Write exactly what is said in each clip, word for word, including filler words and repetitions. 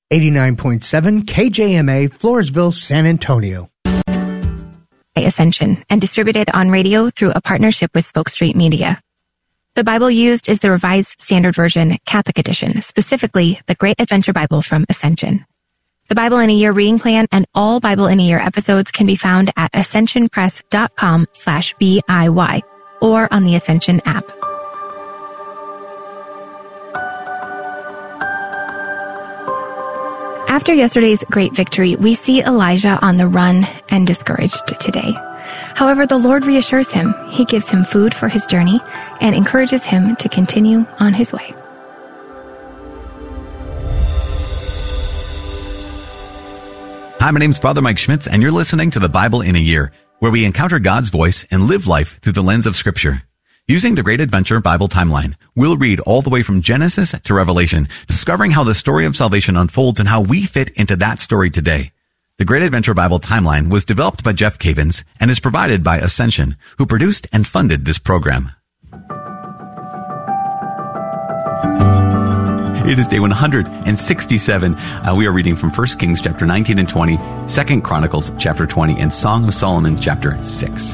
eighty-nine point seven K J M A, Floresville, San Antonio. Ascension and distributed on radio through a partnership with Spoke Street Media. The Bible used is the Revised Standard Version Catholic Edition, specifically the Great Adventure Bible from Ascension. The Bible in a Year reading plan and all Bible in a Year episodes can be found at ascensionpress.com slash BIY or on the Ascension app. After yesterday's great victory, we see Elijah on the run and discouraged today. However, the Lord reassures him. He gives him food for his journey and encourages him to continue on his way. Hi, my name's Father Mike Schmitz, and you're listening to the Bible in a Year, where we encounter God's voice and live life through the lens of Scripture. Using the Great Adventure Bible Timeline, we'll read all the way from Genesis to Revelation, discovering how the story of salvation unfolds and how we fit into that story today. The Great Adventure Bible Timeline was developed by Jeff Cavins and is provided by Ascension, who produced and funded this program. It is day one hundred sixty-seven. Uh, we are reading from First Kings chapter nineteen and twenty, Second Chronicles chapter twenty, and Song of Solomon chapter six.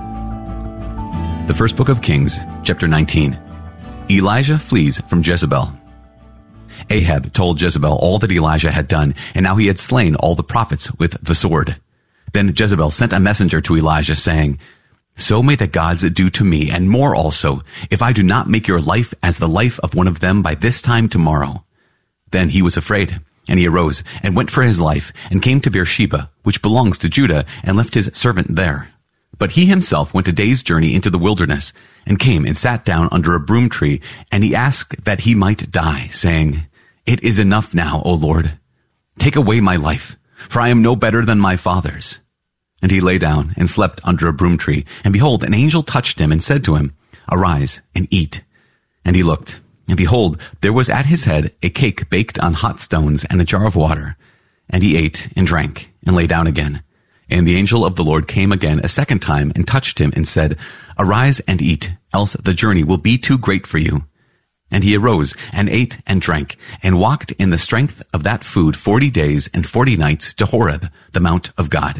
The first book of Kings, chapter nineteen. Elijah flees from Jezebel. Ahab told Jezebel all that Elijah had done, and how he had slain all the prophets with the sword. Then Jezebel sent a messenger to Elijah, saying, "So may the gods do to me, and more also, if I do not make your life as the life of one of them by this time tomorrow." Then he was afraid, and he arose, and went for his life, and came to Beersheba, which belongs to Judah, and left his servant there. But he himself went a day's journey into the wilderness, and came and sat down under a broom tree, and he asked that he might die, saying, "It is enough now, O Lord. Take away my life, for I am no better than my fathers." And he lay down and slept under a broom tree, and behold, an angel touched him and said to him, "Arise and eat." And he looked, and behold, there was at his head a cake baked on hot stones and a jar of water. And he ate and drank and lay down again. And the angel of the Lord came again a second time and touched him and said, "Arise and eat, else the journey will be too great for you." And he arose and ate and drank and walked in the strength of that food forty days and forty nights to Horeb, the mount of God.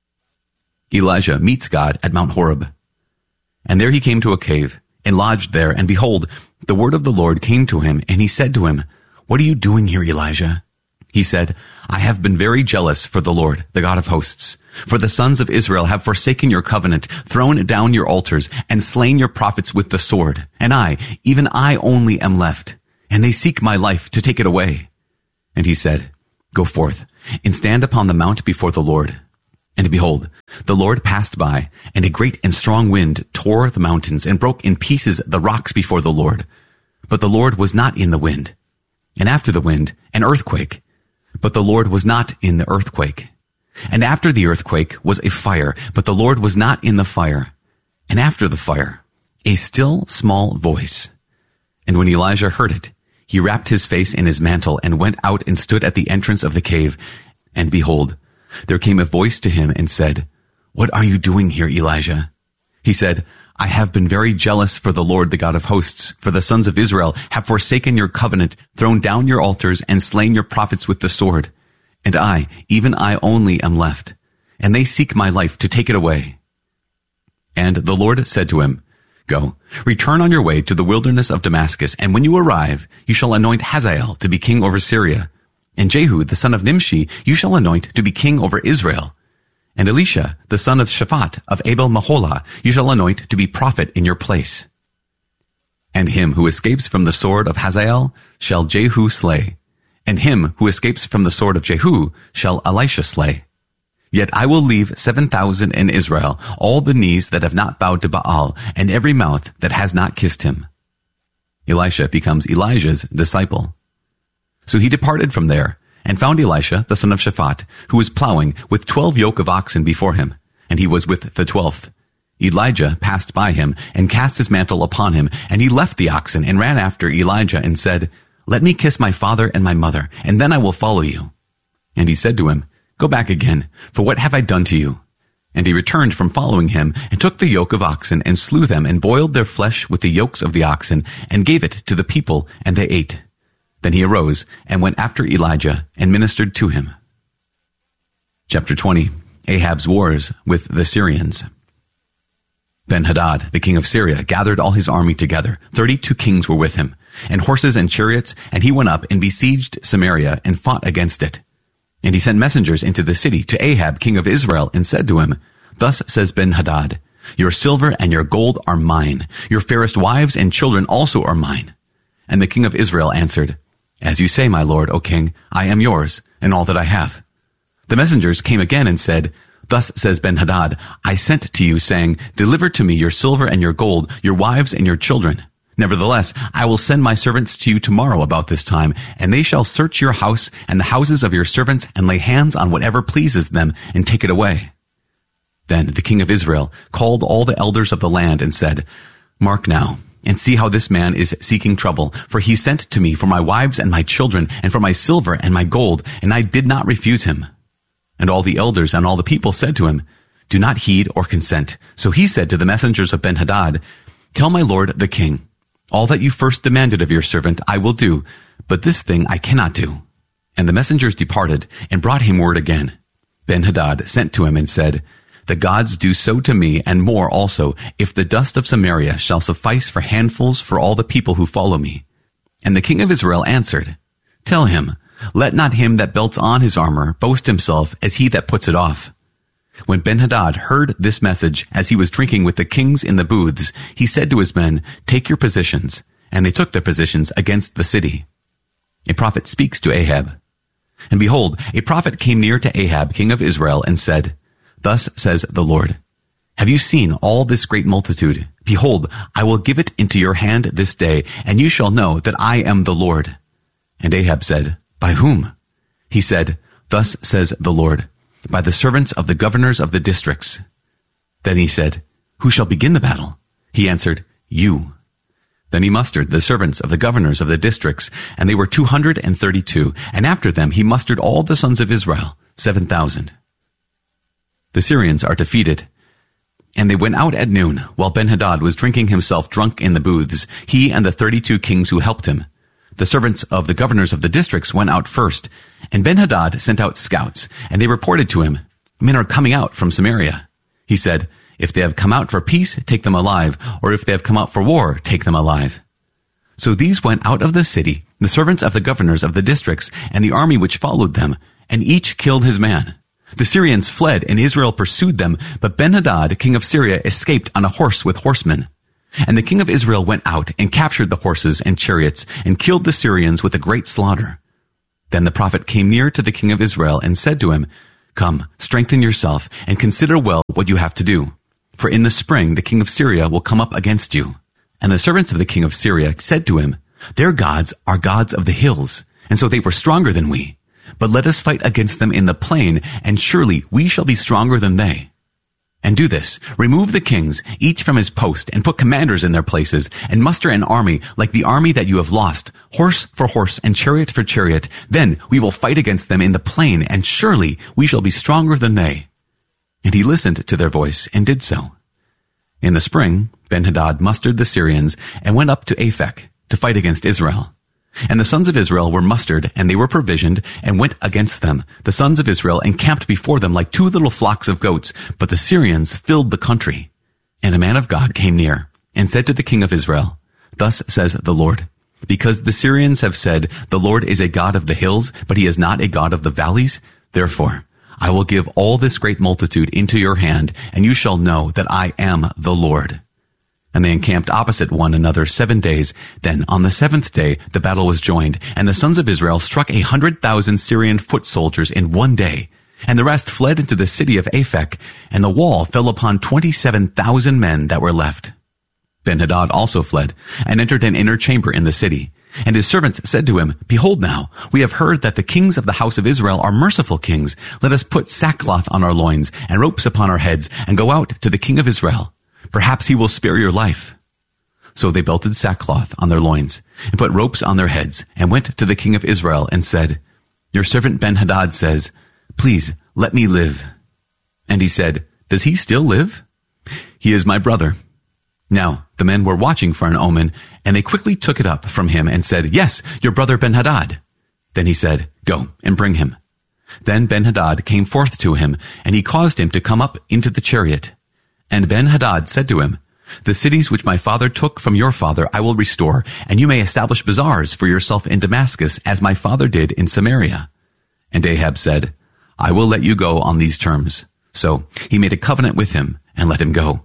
Elijah meets God at Mount Horeb. And there he came to a cave and lodged there, and behold, the word of the Lord came to him, and he said to him, "What are you doing here, Elijah?" He said, "I have been very jealous for the Lord, the God of hosts. For the sons of Israel have forsaken your covenant, thrown down your altars, and slain your prophets with the sword. And I, even I only am left, and they seek my life to take it away." And he said, "Go forth, and stand upon the mount before the Lord." And behold, the Lord passed by, and a great and strong wind tore the mountains, and broke in pieces the rocks before the Lord. But the Lord was not in the wind. And after the wind, an earthquake. But the Lord was not in the earthquake. And after the earthquake was a fire, but the Lord was not in the fire. And after the fire, a still small voice. And when Elijah heard it, he wrapped his face in his mantle and went out and stood at the entrance of the cave. And behold, there came a voice to him and said, "What are you doing here, Elijah?" He said, "I have been very jealous for the Lord, the God of hosts, for the sons of Israel have forsaken your covenant, thrown down your altars, and slain your prophets with the sword. And I, even I only am left, and they seek my life to take it away." And the Lord said to him, "Go, return on your way to the wilderness of Damascus, and when you arrive, you shall anoint Hazael to be king over Syria. And Jehu, the son of Nimshi, you shall anoint to be king over Israel. And Elisha, the son of Shaphat of Abel-Maholah, you shall anoint to be prophet in your place. And him who escapes from the sword of Hazael shall Jehu slay, and him who escapes from the sword of Jehu shall Elisha slay. Yet I will leave seven thousand in Israel, all the knees that have not bowed to Baal, and every mouth that has not kissed him." Elisha becomes Elijah's disciple. So he departed from there, and found Elisha, the son of Shaphat, who was plowing with twelve yoke of oxen before him, and he was with the twelfth. Elijah passed by him, and cast his mantle upon him, and he left the oxen, and ran after Elijah, and said, "Let me kiss my father and my mother, and then I will follow you." And he said to him, "Go back again, for what have I done to you?" And he returned from following him, and took the yoke of oxen, and slew them, and boiled their flesh with the yokes of the oxen, and gave it to the people, and they ate. Then he arose and went after Elijah and ministered to him. Chapter twenty. Ahab's wars with the Syrians. Ben-Hadad, the king of Syria, gathered all his army together. Thirty-two kings were with him, and horses and chariots, and he went up and besieged Samaria and fought against it. And he sent messengers into the city to Ahab, king of Israel, and said to him, Thus says Ben-Hadad, Your silver and your gold are mine. Your fairest wives and children also are mine. And the king of Israel answered, As you say, my lord, O king, I am yours, and all that I have. The messengers came again and said, Thus says Ben-Hadad, I sent to you, saying, Deliver to me your silver and your gold, your wives and your children. Nevertheless, I will send my servants to you tomorrow about this time, and they shall search your house and the houses of your servants, and lay hands on whatever pleases them, and take it away. Then the king of Israel called all the elders of the land and said, Mark now, and see how this man is seeking trouble, for he sent to me for my wives and my children, and for my silver and my gold, and I did not refuse him. And all the elders and all the people said to him, Do not heed or consent. So he said to the messengers of Ben-Hadad, Tell my lord the king, all that you first demanded of your servant I will do, but this thing I cannot do. And the messengers departed and brought him word again. Ben-Hadad sent to him and said, The gods do so to me and more also, if the dust of Samaria shall suffice for handfuls for all the people who follow me. And the king of Israel answered, Tell him, Let not him that belts on his armor boast himself as he that puts it off. When Ben-Hadad heard this message as he was drinking with the kings in the booths, he said to his men, Take your positions. And they took their positions against the city. A prophet speaks to Ahab. And behold, a prophet came near to Ahab, king of Israel, and said, Thus says the Lord, Have you seen all this great multitude? Behold, I will give it into your hand this day, and you shall know that I am the Lord. And Ahab said, By whom? He said, Thus says the Lord, By the servants of the governors of the districts. Then he said, Who shall begin the battle? He answered, You. Then he mustered the servants of the governors of the districts, and they were two hundred and thirty-two. And after them he mustered all the sons of Israel, seven thousand. The Syrians are defeated. And they went out at noon, while Ben-Hadad was drinking himself drunk in the booths, he and the thirty-two kings who helped him. The servants of the governors of the districts went out first, and Ben-Hadad sent out scouts, and they reported to him, Men are coming out from Samaria. He said, If they have come out for peace, take them alive, or if they have come out for war, take them alive. So these went out of the city, the servants of the governors of the districts, and the army which followed them, and each killed his man. The Syrians fled, and Israel pursued them, but Ben-Hadad, king of Syria, escaped on a horse with horsemen. And the king of Israel went out and captured the horses and chariots and killed the Syrians with a great slaughter. Then the prophet came near to the king of Israel and said to him, Come, strengthen yourself and consider well what you have to do. For in the spring the king of Syria will come up against you. And the servants of the king of Syria said to him, Their gods are gods of the hills, and so they were stronger than we. But let us fight against them in the plain, and surely we shall be stronger than they. And do this, remove the kings, each from his post, and put commanders in their places, and muster an army like the army that you have lost, horse for horse and chariot for chariot. Then we will fight against them in the plain, and surely we shall be stronger than they. And he listened to their voice, and did so. In the spring, Ben-Hadad mustered the Syrians, and went up to Aphek to fight against Israel. And the sons of Israel were mustered, and they were provisioned, and went against them. The sons of Israel encamped before them like two little flocks of goats, but the Syrians filled the country. And a man of God came near, and said to the king of Israel, Thus says the Lord, Because the Syrians have said, The Lord is a God of the hills, but he is not a God of the valleys, therefore I will give all this great multitude into your hand, and you shall know that I am the Lord. And they encamped opposite one another seven days. Then on the seventh day the battle was joined, and the sons of Israel struck a hundred thousand Syrian foot soldiers in one day. And the rest fled into the city of Aphek, and the wall fell upon twenty-seven thousand men that were left. Ben-Hadad also fled, and entered an inner chamber in the city. And his servants said to him, Behold now, we have heard that the kings of the house of Israel are merciful kings. Let us put sackcloth on our loins, and ropes upon our heads, and go out to the king of Israel. Perhaps he will spare your life. So they belted sackcloth on their loins, and put ropes on their heads, and went to the king of Israel, and said, Your servant Ben-Hadad says, Please let me live. And he said, Does he still live? He is my brother. Now the men were watching for an omen, and they quickly took it up from him and said, "Yes, your brother Ben-Hadad." Then he said, "Go and bring him." Then Ben-Hadad came forth to him, and he caused him to come up into the chariot. And Ben-Hadad said to him, "The cities which my father took from your father I will restore, and you may establish bazaars for yourself in Damascus, as my father did in Samaria." And Ahab said, "I will let you go on these terms." So he made a covenant with him and let him go.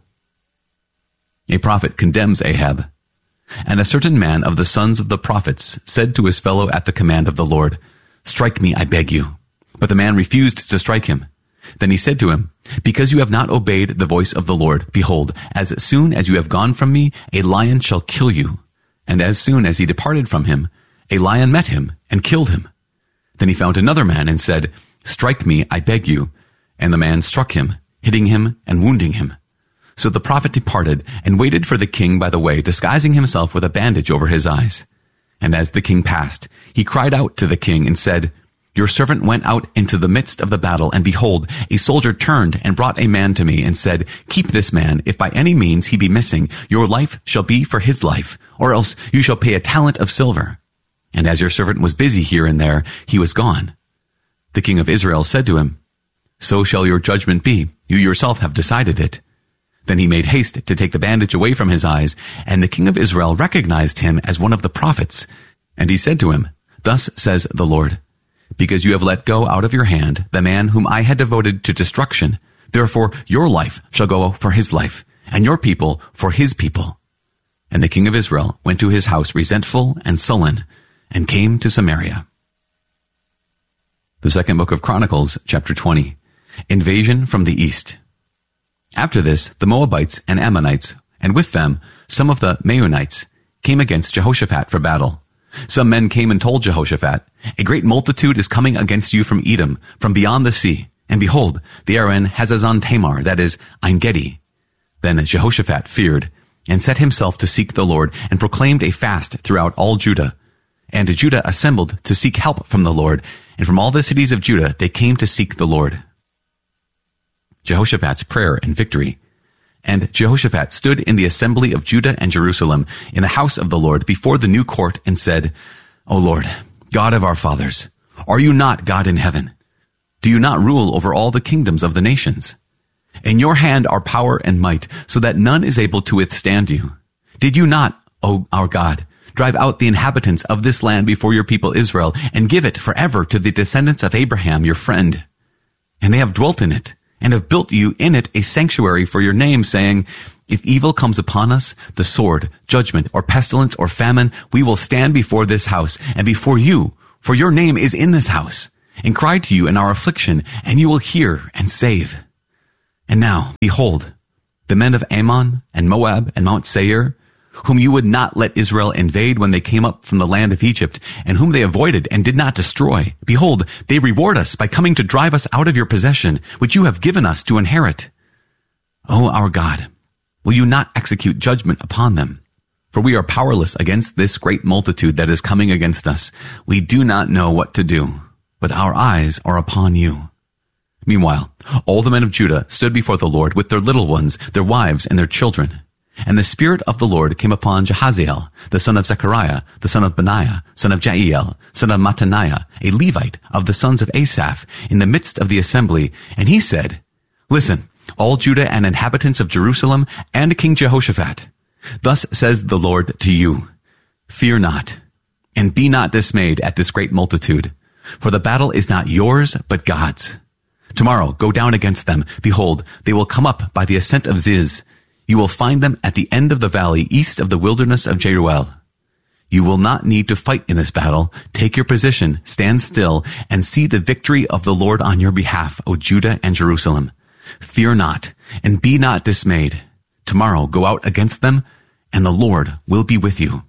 A prophet condemns Ahab. And a certain man of the sons of the prophets said to his fellow at the command of the Lord, "Strike me, I beg you." But the man refused to strike him. Then he said to him, "Because you have not obeyed the voice of the Lord, behold, as soon as you have gone from me, a lion shall kill you." And as soon as he departed from him, a lion met him and killed him. Then he found another man and said, "Strike me, I beg you." And the man struck him, hitting him and wounding him. So the prophet departed and waited for the king by the way, disguising himself with a bandage over his eyes. And as the king passed, he cried out to the king and said, "Your servant went out into the midst of the battle, and behold, a soldier turned and brought a man to me and said, 'Keep this man, if by any means he be missing, your life shall be for his life, or else you shall pay a talent of silver.' And as your servant was busy here and there, he was gone." The king of Israel said to him, "So shall your judgment be. You yourself have decided it." Then he made haste to take the bandage away from his eyes, and the king of Israel recognized him as one of the prophets. And he said to him, "Thus says the Lord, because you have let go out of your hand the man whom I had devoted to destruction, therefore your life shall go for his life, and your people for his people." And the king of Israel went to his house resentful and sullen, and came to Samaria. The second book of Chronicles, chapter twenty. Invasion from the east. After this, the Moabites and Ammonites, and with them some of the Meunites, came against Jehoshaphat for battle. Some men came and told Jehoshaphat, "A great multitude is coming against you from Edom, from beyond the sea. And behold, they are in Hazazon Tamar, that is, En-Gedi." Then Jehoshaphat feared, and set himself to seek the Lord, and proclaimed a fast throughout all Judah. And Judah assembled to seek help from the Lord, and from all the cities of Judah they came to seek the Lord. Jehoshaphat's prayer and victory. And Jehoshaphat stood in the assembly of Judah and Jerusalem, in the house of the Lord, before the new court, and said, "O Lord, God of our fathers, are you not God in heaven? Do you not rule over all the kingdoms of the nations? In your hand are power and might, so that none is able to withstand you. Did you not, O our God, drive out the inhabitants of this land before your people Israel, and give it forever to the descendants of Abraham your friend? And they have dwelt in it, and have built you in it a sanctuary for your name, saying, 'If evil comes upon us, the sword, judgment, or pestilence, or famine, we will stand before this house, and before you, for your name is in this house, and cry to you in our affliction, and you will hear and save.' And now, behold, the men of Ammon, and Moab, and Mount Seir, whom you would not let Israel invade when they came up from the land of Egypt, and whom they avoided and did not destroy. Behold, they reward us by coming to drive us out of your possession, which you have given us to inherit. O our God, will you not execute judgment upon them? For we are powerless against this great multitude that is coming against us. We do not know what to do, but our eyes are upon you." Meanwhile, all the men of Judah stood before the Lord with their little ones, their wives, and their children. And the Spirit of the Lord came upon Jahaziel, the son of Zechariah, the son of Benaiah, son of Jael, son of Mattaniah, a Levite of the sons of Asaph, in the midst of the assembly. And he said, "Listen, all Judah and inhabitants of Jerusalem, and King Jehoshaphat, thus says the Lord to you, fear not, and be not dismayed at this great multitude, for the battle is not yours, but God's. Tomorrow go down against them. Behold, they will come up by the ascent of Ziz. You will find them at the end of the valley, east of the wilderness of Jeruel. You will not need to fight in this battle. Take your position, stand still, and see the victory of the Lord on your behalf, O Judah and Jerusalem. Fear not, and be not dismayed. Tomorrow go out against them, and the Lord will be with you."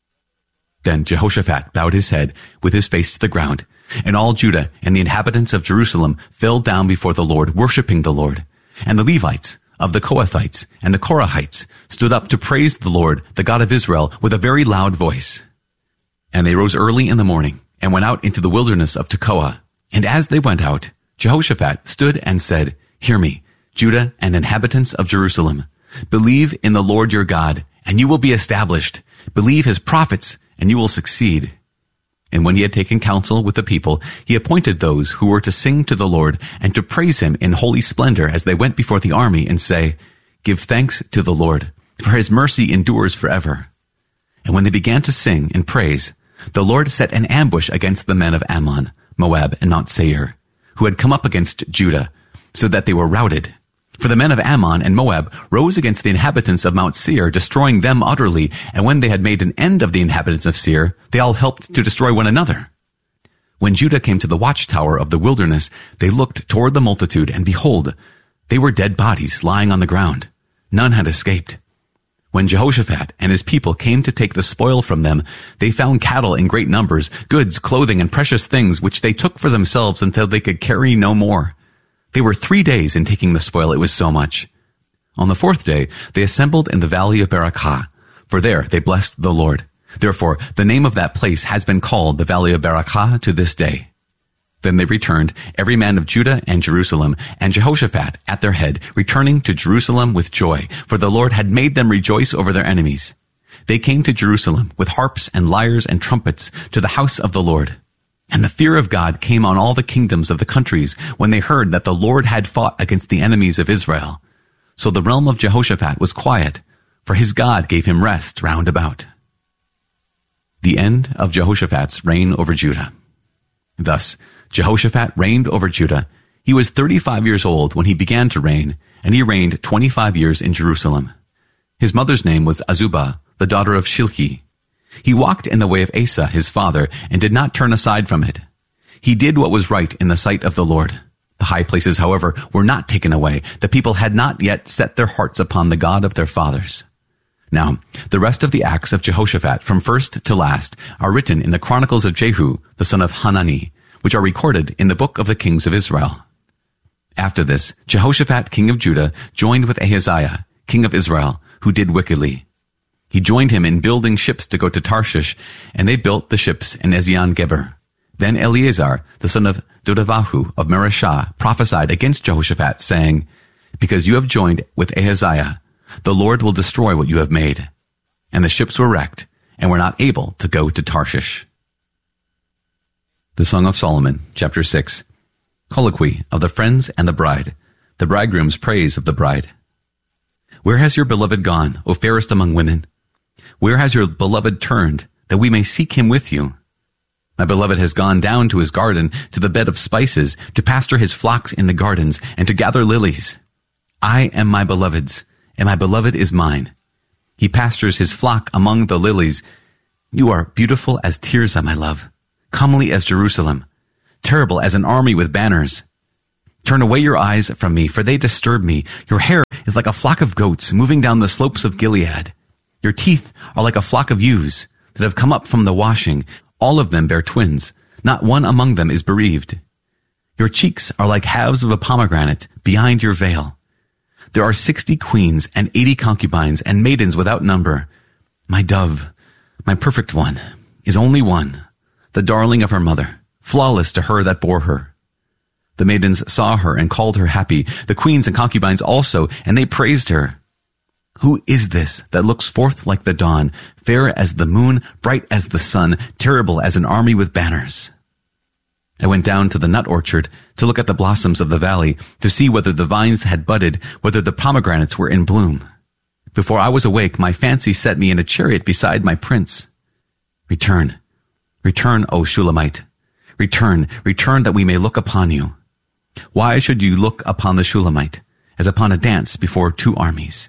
Then Jehoshaphat bowed his head with his face to the ground, and all Judah and the inhabitants of Jerusalem fell down before the Lord, worshiping the Lord. And the Levites of the Kohathites and the Korahites stood up to praise the Lord, the God of Israel, with a very loud voice. And they rose early in the morning and went out into the wilderness of Tekoa. And as they went out, Jehoshaphat stood and said, "Hear me, Judah and inhabitants of Jerusalem. Believe in the Lord your God, and you will be established. Believe his prophets, and you will succeed. And when he had taken counsel with the people, he appointed those who were to sing to the Lord and to praise him in holy splendor as they went before the army and say, Give thanks to the Lord, for his mercy endures forever. And when they began to sing and praise, the Lord set an ambush against the men of Ammon, Moab, and Mount Seir, who had come up against Judah, so that they were routed. For the men of Ammon and Moab rose against the inhabitants of Mount Seir, destroying them utterly, and when they had made an end of the inhabitants of Seir, they all helped to destroy one another. When Judah came to the watchtower of the wilderness, they looked toward the multitude, and behold, they were dead bodies lying on the ground. None had escaped. When Jehoshaphat and his people came to take the spoil from them, they found cattle in great numbers, goods, clothing, and precious things, which they took for themselves until they could carry no more. They were three days in taking the spoil, it was so much. On the fourth day, they assembled in the valley of Berakah, for there they blessed the Lord. Therefore, the name of that place has been called the valley of Berakah to this day. Then they returned, every man of Judah and Jerusalem, and Jehoshaphat at their head, returning to Jerusalem with joy, for the Lord had made them rejoice over their enemies. They came to Jerusalem with harps and lyres and trumpets to the house of the Lord. And the fear of God came on all the kingdoms of the countries when they heard that the Lord had fought against the enemies of Israel. So the realm of Jehoshaphat was quiet, for his God gave him rest round about. The end of Jehoshaphat's reign over Judah. Thus, Jehoshaphat reigned over Judah. He was thirty-five years old when he began to reign, and he reigned twenty-five years in Jerusalem. His mother's name was Azubah, the daughter of Shilhi. He walked in the way of Asa, his father, and did not turn aside from it. He did what was right in the sight of the Lord. The high places, however, were not taken away. The people had not yet set their hearts upon the God of their fathers. Now, the rest of the acts of Jehoshaphat, from first to last, are written in the Chronicles of Jehu, the son of Hanani, which are recorded in the book of the kings of Israel. After this, Jehoshaphat, king of Judah, joined with Ahaziah, king of Israel, who did wickedly. He joined him in building ships to go to Tarshish, and they built the ships in Ezion-Geber. Then Eleazar, the son of Dodavahu of Mareshah, prophesied against Jehoshaphat, saying, Because you have joined with Ahaziah, the Lord will destroy what you have made. And the ships were wrecked, and were not able to go to Tarshish. The Song of Solomon, chapter six. Colloquy of the friends and the bride, the bridegroom's praise of the bride. Where has your beloved gone, O fairest among women? Where has your beloved turned, that we may seek him with you? My beloved has gone down to his garden, to the bed of spices, to pasture his flocks in the gardens, and to gather lilies. I am my beloved's, and my beloved is mine. He pastures his flock among the lilies. You are beautiful as Tirzah, my love, comely as Jerusalem, terrible as an army with banners. Turn away your eyes from me, for they disturb me. Your hair is like a flock of goats moving down the slopes of Gilead. Your teeth are like a flock of ewes that have come up from the washing. All of them bear twins. Not one among them is bereaved. Your cheeks are like halves of a pomegranate behind your veil. There are sixty queens and eighty concubines and maidens without number. My dove, my perfect one, is only one, the darling of her mother, flawless to her that bore her. The maidens saw her and called her happy, the queens and concubines also, and they praised her. Who is this that looks forth like the dawn, fair as the moon, bright as the sun, terrible as an army with banners? I went down to the nut orchard to look at the blossoms of the valley, to see whether the vines had budded, whether the pomegranates were in bloom. Before I was awake, my fancy set me in a chariot beside my prince. Return, return, O Shulamite. Return, return that we may look upon you. Why should you look upon the Shulamite as upon a dance before two armies?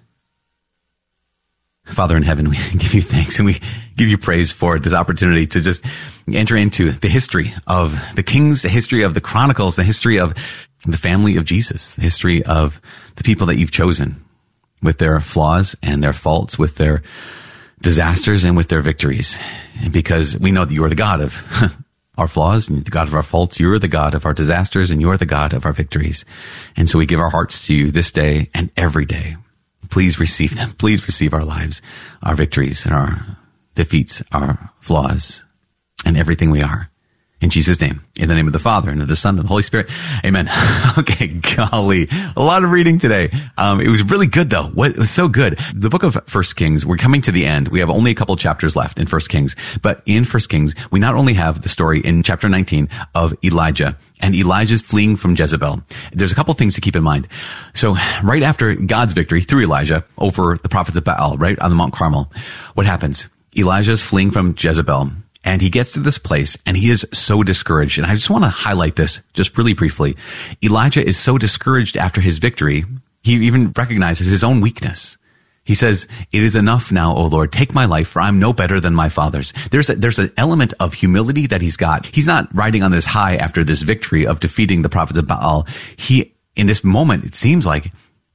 Father in heaven, we give you thanks and we give you praise for this opportunity to just enter into the history of the kings, the history of the chronicles, the history of the family of Jesus, the history of the people that you've chosen, with their flaws and their faults, with their disasters and with their victories. And because we know that you are the God of our flaws and the God of our faults, you are the God of our disasters and you are the God of our victories. And so we give our hearts to you this day and every day. Please receive them. Please receive our lives, our victories and our defeats, our flaws, and everything we are. In Jesus' name, in the name of the Father, and of the Son, and the Holy Spirit. Amen. Okay, golly. A lot of reading today. Um, it was really good, though. What, it was so good. The book of First Kings, we're coming to the end. We have only a couple chapters left in First Kings. But in First Kings, we not only have the story in chapter nineteen of Elijah, and Elijah's fleeing from Jezebel. There's a couple things to keep in mind. So right after God's victory through Elijah over the prophets of Baal, right on the Mount Carmel, what happens? Elijah's fleeing from Jezebel. And he gets to this place and he is so discouraged. And I just want to highlight this just really briefly. Elijah is so discouraged after his victory. He even recognizes his own weakness. He says, "It is enough now, O Lord, take my life, for I'm no better than my fathers." There's a, there's an element of humility that he's got. He's not riding on this high after this victory of defeating the prophets of Baal. He, in this moment, it seems like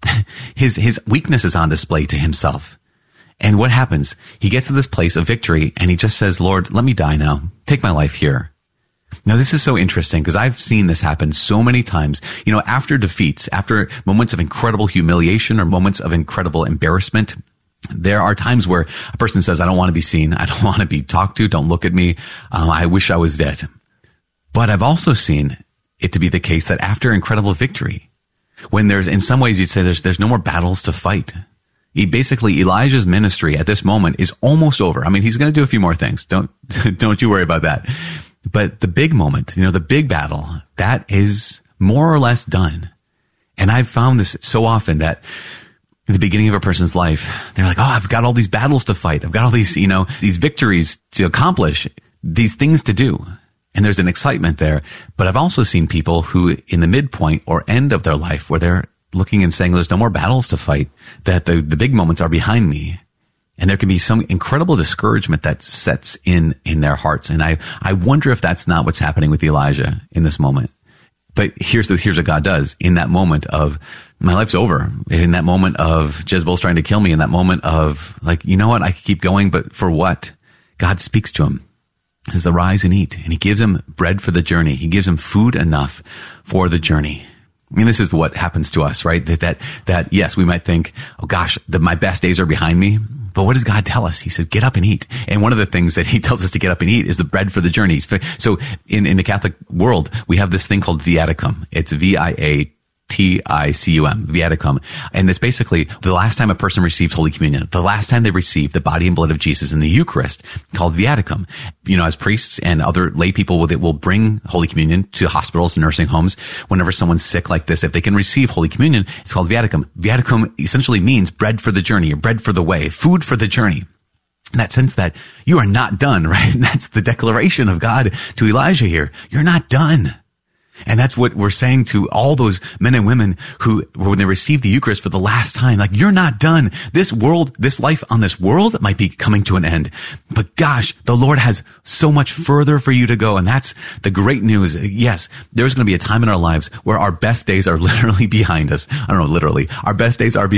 his, his weakness is on display to himself. And what happens? He gets to this place of victory and he just says, "Lord, let me die now. Take my life here." Now, this is so interesting because I've seen this happen so many times. You know, after defeats, after moments of incredible humiliation or moments of incredible embarrassment, there are times where a person says, "I don't want to be seen. I don't want to be talked to. Don't look at me. Um, I wish I was dead." But I've also seen it to be the case that after incredible victory, when there's, in some ways you'd say there's, there's no more battles to fight. He basically, Elijah's ministry at this moment is almost over. I mean, he's going to do a few more things. Don't, don't you worry about that. But the big moment, you know, the big battle, that is more or less done. And I've found this so often that in the beginning of a person's life, they're like, "Oh, I've got all these battles to fight. I've got all these, you know, these victories to accomplish, these things to do." And there's an excitement there. But I've also seen people who in the midpoint or end of their life where they're looking and saying, "There's no more battles to fight, that the, the big moments are behind me." And there can be some incredible discouragement that sets in, in their hearts. And I, I wonder if that's not what's happening with Elijah in this moment. But here's the, here's what God does in that moment of, my life's over. In that moment of Jezebel's trying to kill me, in that moment of like, you know what? I could keep going, but for what? God speaks to him. He says, "Arise and eat." And he gives him bread for the journey. He gives him food enough for the journey. I mean, this is what happens to us, right? That, that, that yes, we might think, "Oh gosh, the, my best days are behind me." But what does God tell us? He says, "Get up and eat." And one of the things that he tells us to get up and eat is the bread for the journey. So in, in the Catholic world, we have this thing called viaticum. It's V I A T I C U M, viaticum. And it's basically the last time a person receives Holy Communion, the last time they receive the body and blood of Jesus in the Eucharist, called viaticum. You know, as priests and other lay people will, will bring Holy Communion to hospitals and nursing homes. Whenever someone's sick like this, if they can receive Holy Communion, it's called viaticum. Viaticum essentially means bread for the journey, or bread for the way, food for the journey. In that sense that you are not done, right? And that's the declaration of God to Elijah here. You're not done. And that's what we're saying to all those men and women who, when they receive the Eucharist for the last time, like, you're not done. This world, this life on this world might be coming to an end. But gosh, the Lord has so much further for you to go. And that's the great news. Yes, there's going to be a time in our lives where our best days are literally behind us. I don't know, literally. Our best days are behind